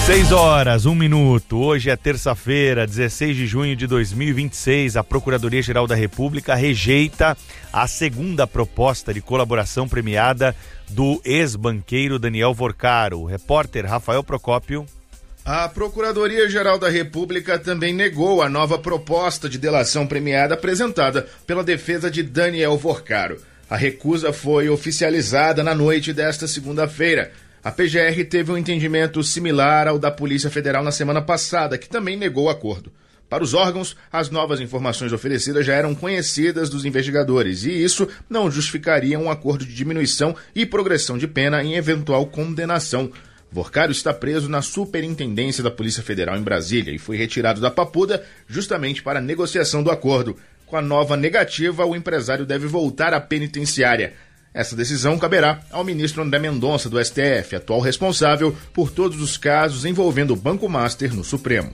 6h01. Hoje é terça-feira, 16 de junho de 2026. A Procuradoria-Geral da República rejeita a segunda proposta de colaboração premiada do ex-banqueiro Daniel Vorcaro. O repórter Rafael Procópio. A Procuradoria-Geral da República também negou a nova proposta de delação premiada apresentada pela defesa de Daniel Vorcaro. A recusa foi oficializada na noite desta segunda-feira. A PGR teve um entendimento similar ao da Polícia Federal na semana passada, que também negou o acordo. Para os órgãos, as novas informações oferecidas já eram conhecidas dos investigadores e isso não justificaria um acordo de diminuição e progressão de pena em eventual condenação. Vorcaro está preso na Superintendência da Polícia Federal em Brasília e foi retirado da Papuda justamente para a negociação do acordo. Com a nova negativa, o empresário deve voltar à penitenciária. Essa decisão caberá ao ministro André Mendonça, do STF, atual responsável por todos os casos envolvendo o Banco Master no Supremo.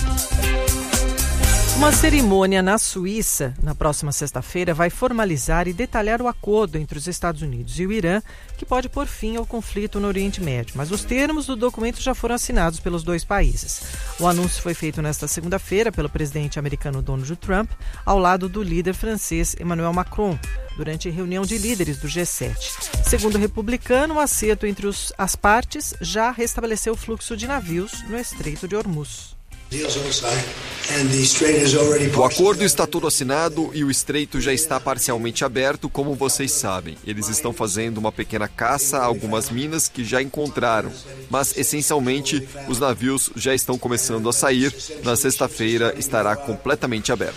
Uma cerimônia na Suíça, na próxima sexta-feira, vai formalizar e detalhar o acordo entre os Estados Unidos e o Irã, que pode pôr fim ao conflito no Oriente Médio. Mas os termos do documento já foram assinados pelos dois países. O anúncio foi feito nesta segunda-feira pelo presidente americano Donald Trump, ao lado do líder francês Emmanuel Macron, durante reunião de líderes do G7. Segundo o republicano, o acerto entre as partes já restabeleceu o fluxo de navios no Estreito de Hormuz. O acordo está todo assinado e o estreito já está parcialmente aberto, como vocês sabem. Eles estão fazendo uma pequena caça a algumas minas que já encontraram, mas essencialmente os navios já estão começando a sair. Na sexta-feira estará completamente aberto.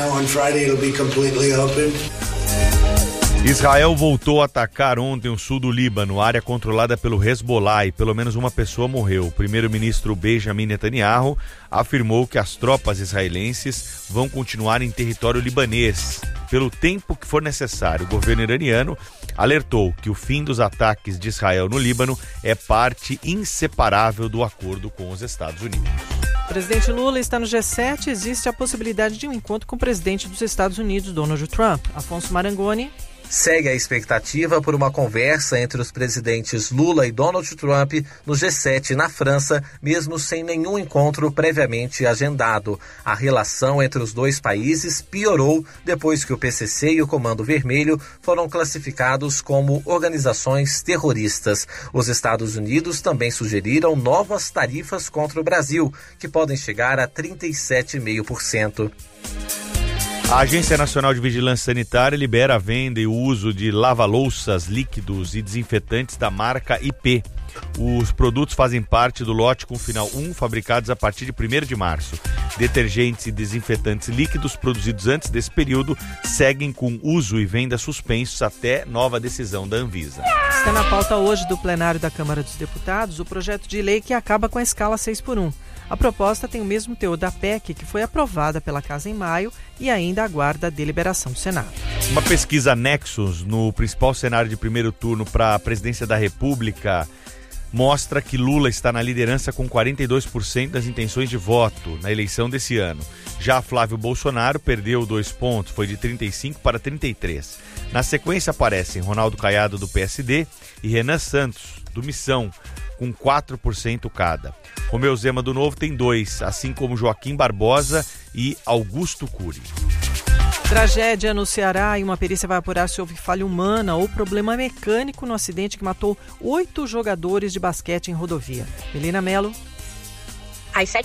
Israel voltou a atacar ontem o sul do Líbano, área controlada pelo Hezbollah, e pelo menos uma pessoa morreu. O primeiro-ministro Benjamin Netanyahu afirmou que as tropas israelenses vão continuar em território libanês pelo tempo que for necessário. O governo iraniano alertou que o fim dos ataques de Israel no Líbano é parte inseparável do acordo com os Estados Unidos. O presidente Lula está no G7 e existe a possibilidade de um encontro com o presidente dos Estados Unidos, Donald Trump. Afonso Marangoni. Segue a expectativa por uma conversa entre os presidentes Lula e Donald Trump no G7 na França, mesmo sem nenhum encontro previamente agendado. A relação entre os dois países piorou depois que o PCC e o Comando Vermelho foram classificados como organizações terroristas. Os Estados Unidos também sugeriram novas tarifas contra o Brasil, que podem chegar a 37,5%. A Agência Nacional de Vigilância Sanitária libera a venda e o uso de lava-louças, líquidos e desinfetantes da marca IP. Os produtos fazem parte do lote com final 1, fabricados a partir de 1º de março. Detergentes e desinfetantes líquidos produzidos antes desse período seguem com uso e venda suspensos até nova decisão da Anvisa. Está na pauta hoje do plenário da Câmara dos Deputados o projeto de lei que acaba com a escala 6x1. A proposta tem o mesmo teor da PEC, que foi aprovada pela Casa em maio e ainda aguarda a deliberação do Senado. Uma pesquisa Nexus no principal cenário de primeiro turno para a presidência da República mostra que Lula está na liderança com 42% das intenções de voto na eleição desse ano. Já Flávio Bolsonaro perdeu 2 pontos, foi de 35 para 33. Na sequência aparecem Ronaldo Caiado, do PSD, e Renan Santos, do Missão, com 4% cada. Romeu Zema, do Novo, tem 2, assim como Joaquim Barbosa e Augusto Cury. Tragédia no Ceará e uma perícia vai apurar se houve falha humana ou problema mecânico no acidente que matou 8 jogadores de basquete em rodovia. Melina Mello. Às 7